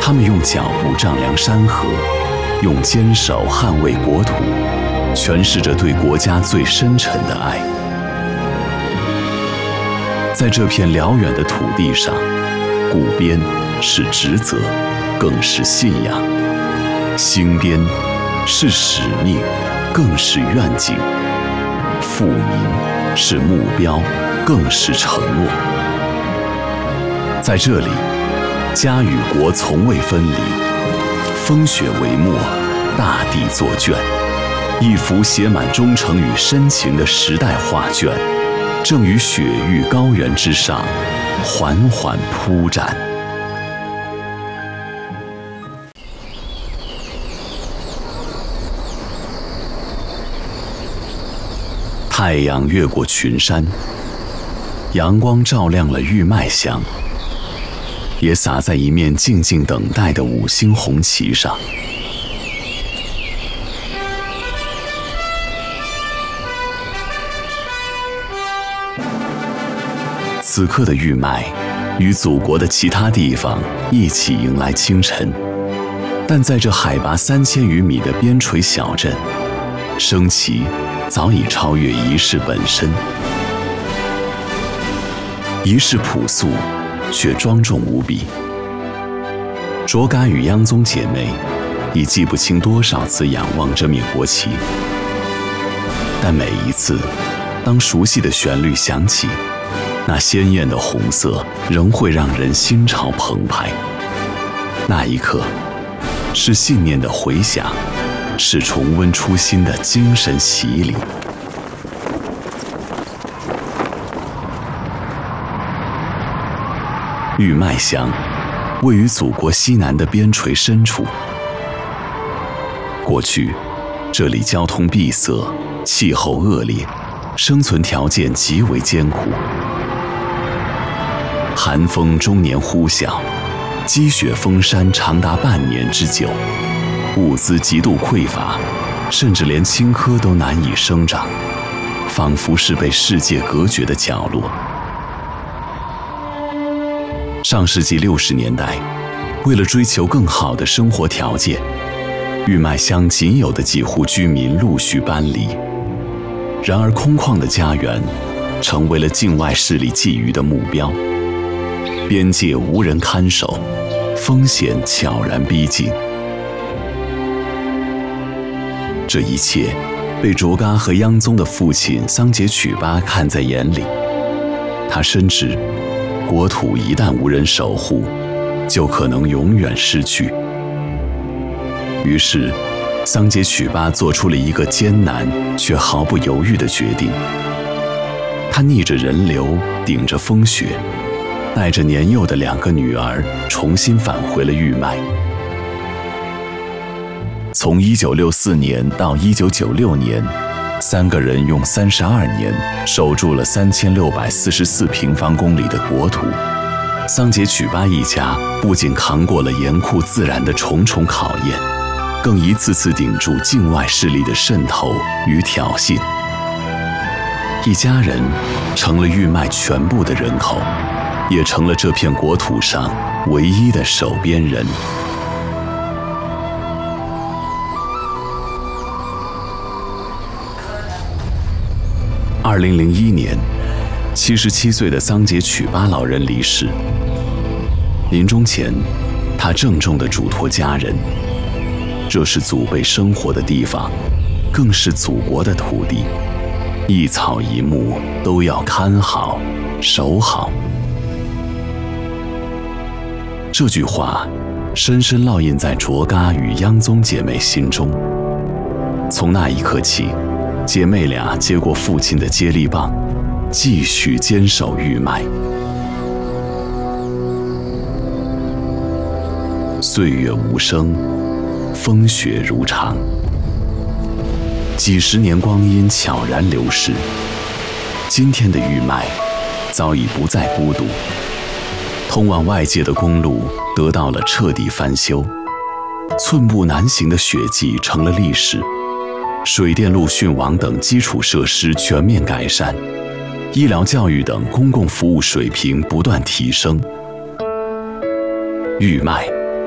他们用脚步丈量山河，用坚守捍卫国土，诠释着对国家最深沉的爱。在这片辽远的土地上，固边是职责，更是信仰；兴边是使命，更是愿景；富民是目标，更是承诺。在这里，家与国从未分离，风雪为墨，大地作卷，一幅写满忠诚与深情的时代画卷，正于雪域高原之上缓缓铺展。太阳越过群山，阳光照亮了玉麦乡，也洒在一面静静等待的5星红旗上。此刻的玉麦与祖国的其他地方一起迎来清晨，但在这海拔3000余米的边陲小镇，升旗早已超越仪式本身。仪式朴素，却庄重无比。卓嘎与央宗姐妹已记不清多少次仰望这面国旗，但每一次，当熟悉的旋律响起，那鲜艳的红色仍会让人心潮澎湃。那一刻，是信念的回响，是重温初心的精神洗礼。玉麦乡位于祖国西南的边陲深处，过去这里交通闭塞，气候恶劣，生存条件极为艰苦。寒风终年呼啸，积雪封山长达半年之久，物资极度匮乏，甚至连青稞都难以生长，仿佛是被世界隔绝的角落。上世纪60年代，为了追求更好的生活条件，玉麦乡仅有的几户居民陆续搬离。然而空旷的家园成为了境外势力觊觎的目标，边界无人看守，风险悄然逼近。这一切被卓嘎和央宗的父亲桑杰曲巴看在眼里，他深知国土一旦无人守护，就可能永远失去。于是桑杰曲巴做出了一个艰难却毫不犹豫的决定。他逆着人流，顶着风雪，带着年幼的2个女儿重新返回了玉麦。从1964年到1996年，3个人用32年守住了3644平方公里的国土。桑杰曲巴一家不仅扛过了严酷自然的重重考验，更一次次顶住境外势力的渗透与挑衅。一家人成了玉麦全部的人口，也成了这片国土上唯一的守边人。2001年，77岁的桑杰曲巴老人离世。临终前，他郑重地嘱托家人：这是祖辈生活的地方，更是祖国的土地，一草一木都要看好、守好。这句话深深烙印在卓嘎与央宗姐妹心中。从那一刻起，姐妹俩接过父亲的接力棒，继续坚守玉麦。岁月无声，风雪如常，几十年光阴悄然流逝。今天的玉麦早已不再孤独，通往外界的公路得到了彻底翻修，寸步难行的血迹成了历史。水电路讯网等基础设施全面改善，医疗教育等公共服务水平不断提升。玉麦